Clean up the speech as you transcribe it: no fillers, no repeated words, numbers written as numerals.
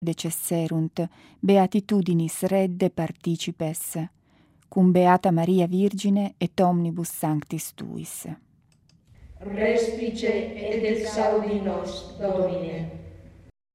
decesserunt, beatitudinis redde participes, cum Beata Maria Virgine et omnibus sanctis tuis. Respice et exaudi nos, Domine.